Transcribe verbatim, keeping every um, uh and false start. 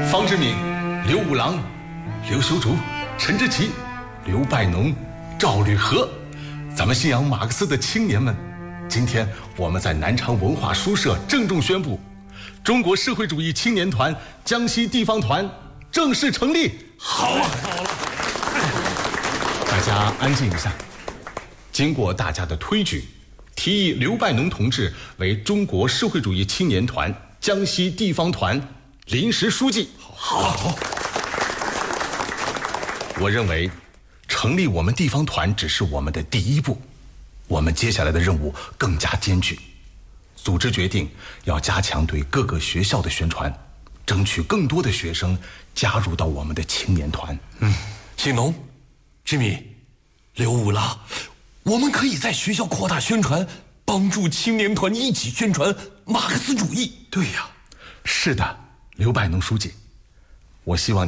方志敏、刘五郎、刘修竹、陈之奇、刘拜农、赵履和，咱们信仰马克思的青年们，今天我们在南昌文化书社郑重宣布，中国社会主义青年团江西地方团正式成立。 好啊，好了， 大家安静一下。经过大家的推举，提议刘拜农同志为中国社会主义青年团江西地方团临时书记。 好。 我认为，成立我们地方团只是我们的第一步，我们接下来的任务更加艰巨。组织决定要加强对各个学校的宣传，争取更多的学生加入到我们的青年团。 嗯，新农、志敏、刘五郎，我们可以在学校扩大宣传，帮助青年团一起宣传马克思主义。 对呀，是的，刘拜农书记，我希望你